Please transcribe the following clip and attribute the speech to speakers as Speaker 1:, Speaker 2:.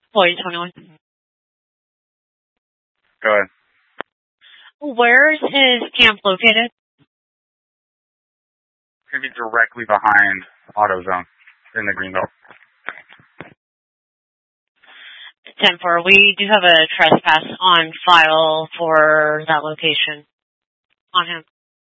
Speaker 1: Floyd 21.
Speaker 2: Go ahead.
Speaker 1: Where's his camp located?
Speaker 2: It's going to be directly behind AutoZone in the Greenbelt.
Speaker 1: 10-4. We do have a trespass on file for that location on him.